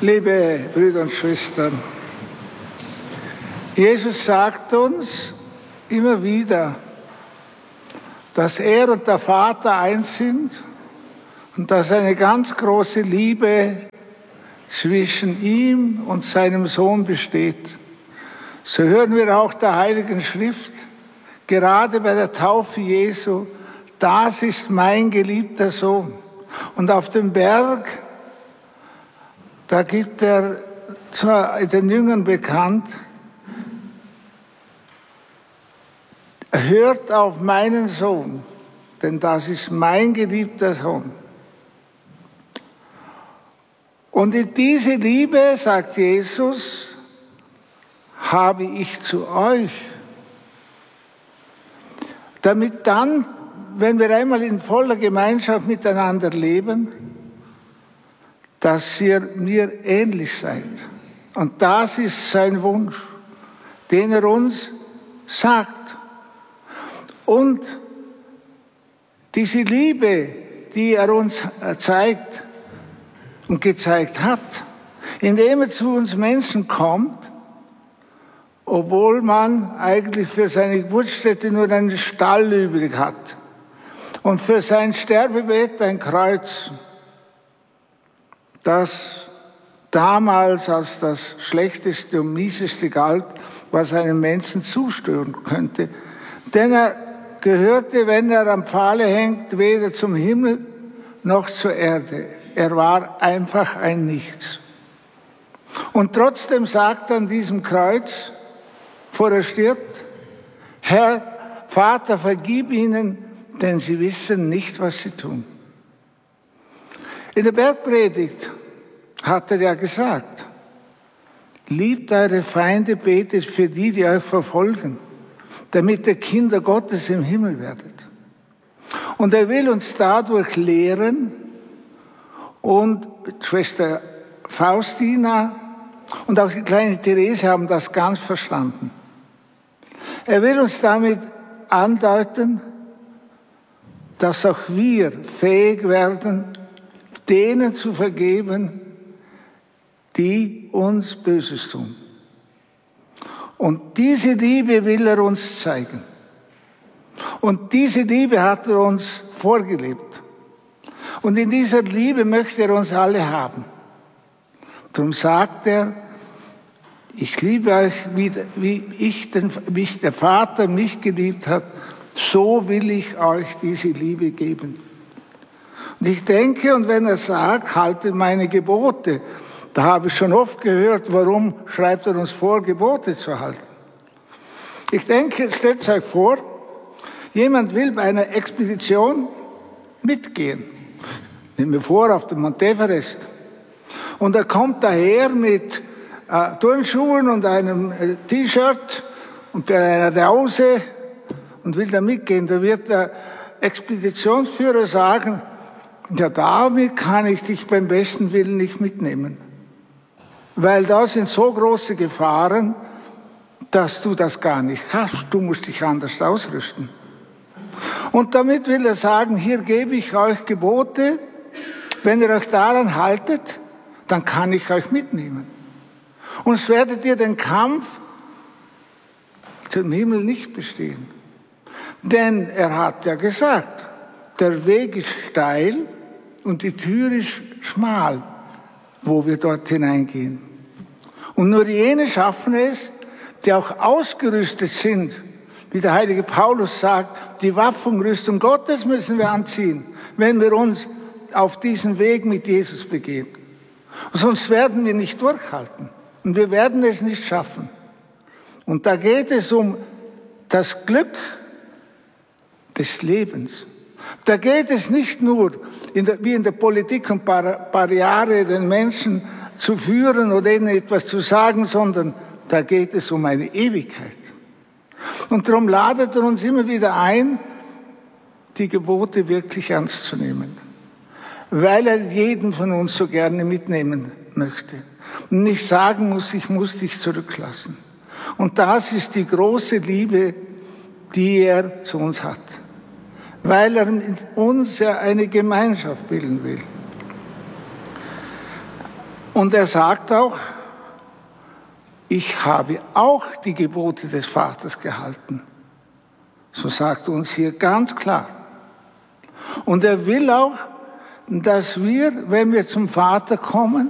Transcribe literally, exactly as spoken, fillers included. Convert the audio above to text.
Liebe Brüder und Schwestern, Jesus sagt uns immer wieder, dass er und der Vater eins sind und dass eine ganz große Liebe zwischen ihm und seinem Sohn besteht. So hören wir auch der Heiligen Schrift, gerade bei der Taufe Jesu, das ist mein geliebter Sohn. Und auf dem Berg, da gibt er den Jüngern bekannt, hört auf meinen Sohn, denn das ist mein geliebter Sohn. Und in diese Liebe, sagt Jesus, habe ich zu euch, damit dann, wenn wir einmal in voller Gemeinschaft miteinander leben, dass ihr mir ähnlich seid. Und das ist sein Wunsch, den er uns sagt. Und diese Liebe, die er uns zeigt und gezeigt hat, indem er zu uns Menschen kommt, obwohl man eigentlich für seine Geburtsstätte nur einen Stall übrig hat und für sein Sterbebett ein Kreuz, das damals als das Schlechteste und Mieseste galt, was einem Menschen zustören könnte. Denn er gehörte, wenn er am Pfahle hängt, weder zum Himmel noch zur Erde. Er war einfach ein Nichts. Und trotzdem sagt er an diesem Kreuz, bevor er stirbt, Herr, Vater, vergib ihnen, denn sie wissen nicht, was sie tun. In der Bergpredigt hat er ja gesagt, liebt eure Feinde, betet für die, die euch verfolgen, damit ihr Kinder Gottes im Himmel werdet. Und er will uns dadurch lehren, und Schwester Faustina und auch die kleine Therese haben das ganz verstanden. Er will uns damit andeuten, dass auch wir fähig werden, denen zu vergeben, die uns Böses tun. Und diese Liebe will er uns zeigen. Und diese Liebe hat er uns vorgelebt. Und in dieser Liebe möchte er uns alle haben. Darum sagt er, ich liebe euch, wie, wie, ich den, wie der Vater mich geliebt hat, so will ich euch diese Liebe geben. Und ich denke, und wenn er sagt, haltet meine Gebote, da habe ich schon oft gehört, warum schreibt er uns vor, Gebote zu halten. Ich denke, stellt euch vor, jemand will bei einer Expedition mitgehen. Nehmen wir vor, auf dem Monte Everest. Und er kommt daher mit äh, Turnschuhen und einem äh, T-Shirt und bei einer Dause und will da mitgehen. Da wird der Expeditionsführer sagen, ja, damit kann ich dich beim besten Willen nicht mitnehmen. Weil da sind so große Gefahren, dass du das gar nicht kannst. Du musst dich anders ausrüsten. Und damit will er sagen, hier gebe ich euch Gebote, wenn ihr euch daran haltet, dann kann ich euch mitnehmen. Und so werdet ihr den Kampf zum Himmel nicht bestehen. Denn er hat ja gesagt, der Weg ist steil und die Tür ist schmal, wo wir dort hineingehen. Und nur jene schaffen es, die auch ausgerüstet sind, wie der heilige Paulus sagt, die Waffenrüstung Gottes müssen wir anziehen, wenn wir uns auf diesen Weg mit Jesus begeben. Sonst werden wir nicht durchhalten und wir werden es nicht schaffen. Und da geht es um das Glück des Lebens. Da geht es nicht nur, in der, wie in der Politik, um ein paar, paar Jahre den Menschen zu führen oder ihnen etwas zu sagen, sondern da geht es um eine Ewigkeit. Und darum ladet er uns immer wieder ein, die Gebote wirklich ernst zu nehmen, weil er jeden von uns so gerne mitnehmen möchte und nicht sagen muss, ich muss dich zurücklassen. Und das ist die große Liebe, die er zu uns hat, weil er mit uns ja eine Gemeinschaft bilden will. Und er sagt auch, ich habe auch die Gebote des Vaters gehalten. So sagt er uns hier ganz klar. Und er will auch, dass wir, wenn wir zum Vater kommen,